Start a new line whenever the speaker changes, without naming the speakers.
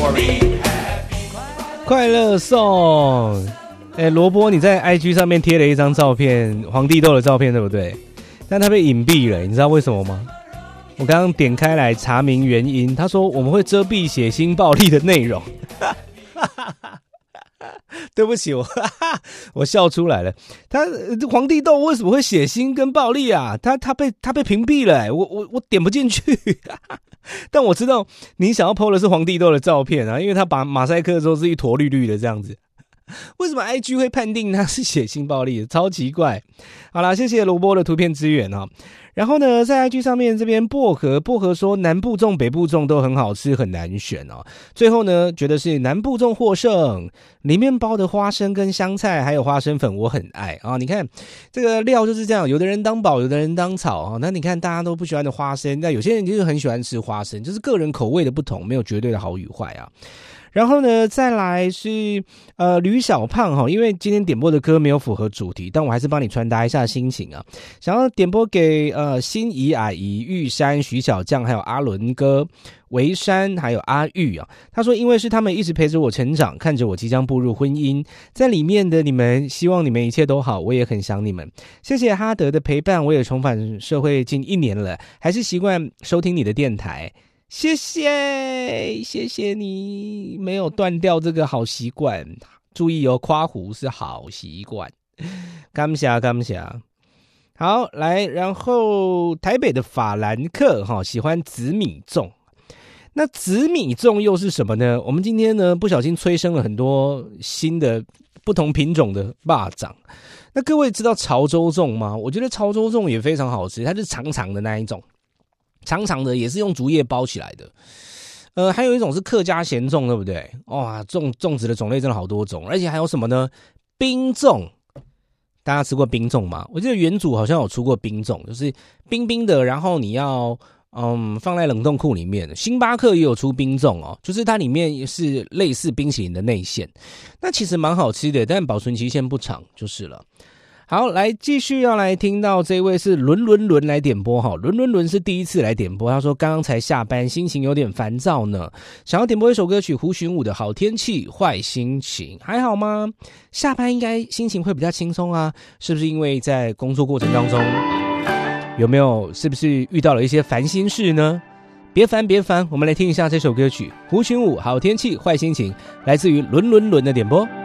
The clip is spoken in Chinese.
快乐颂。萝卜，你在 IG 上面贴了一张照片，皇帝豆的照片，对不对？但它被隐蔽了，你知道为什么吗？我刚刚点开来查明原因，他说我们会遮蔽血腥暴力的内容。对不起，我笑出来了。皇帝豆为什么会血腥跟暴力啊？他被屏蔽了，我点不进去。但我知道你想要 po 的是皇帝豆的照片啊，因为他把马赛克之后是一坨绿绿的这样子。为什么 IG 会判定它是血腥暴力？超奇怪。好啦，谢谢萝卜的图片支援啊。然后呢，在 IG 上面这边薄荷说南部粽北部粽都很好吃，很难选哦。最后呢，觉得是南部粽获胜，里面包的花生跟香菜还有花生粉我很爱啊。你看这个料就是这样，有的人当宝，有的人当草啊。那你看大家都不喜欢的花生，那有些人就是很喜欢吃花生，就是个人口味的不同，没有绝对的好与坏啊。然后呢，再来是吕小胖哈，因为今天点播的歌没有符合主题，但我还是帮你传达一下心情啊。想要点播给心仪阿姨、玉山、徐小将，还有阿伦哥、维山，还有阿玉啊。他说，因为是他们一直陪着我成长，看着我即将步入婚姻，在里面的你们，希望你们一切都好，我也很想你们。谢谢哈德的陪伴，我也重返社会近1年了，还是习惯收听你的电台。谢谢你没有断掉这个好习惯，注意哦，夸胡是好习惯。感谢。好，来，然后台北的法兰克喜欢紫米粽。那紫米粽又是什么呢？我们今天呢不小心催生了很多新的不同品种的肉粽。那各位知道潮州粽吗？我觉得潮州粽也非常好吃，它是长长的那一种。长长的也是用竹叶包起来的，还有一种是客家咸粽，对不对？哇，粽子的种类真的好多种，而且还有什么呢？冰粽，大家吃过冰粽吗？我记得元祖好像有出过冰粽，就是冰冰的，然后你要放在冷冻库里面。星巴克也有出冰粽哦，就是它里面是类似冰淇淋的内馅，那其实蛮好吃的，但保存期限不长就是了。好，来继续要来听到这位是伦来点播哈，伦是第一次来点播，他说刚刚才下班，心情有点烦躁呢，想要点播一首歌曲胡寻武的好天气坏心情，还好吗？下班应该心情会比较轻松啊，是不是因为在工作过程当中有没有是不是遇到了一些烦心事呢？别烦，我们来听一下这首歌曲胡寻武好天气坏心情，来自于伦的点播。